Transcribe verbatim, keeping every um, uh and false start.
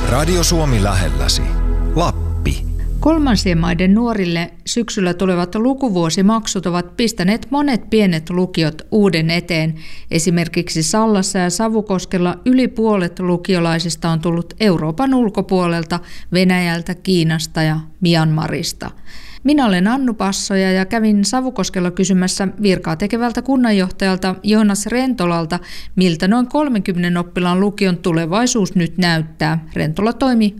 Radio Suomi lähelläsi. Lappi. Kolmansien maiden nuorille syksyllä tulevat lukuvuosimaksut ovat pistäneet monet pienet lukiot uuden eteen. Esimerkiksi Sallassa ja Savukoskella yli puolet lukiolaisista on tullut Euroopan ulkopuolelta, Venäjältä, Kiinasta ja Myanmarista. Minä olen Annu Passoja ja kävin Savukoskella kysymässä virkaa tekevältä kunnanjohtajalta Joonas Rentolalta, miltä noin kolmenkymmenen oppilaan lukion tulevaisuus nyt näyttää. Rentola toimi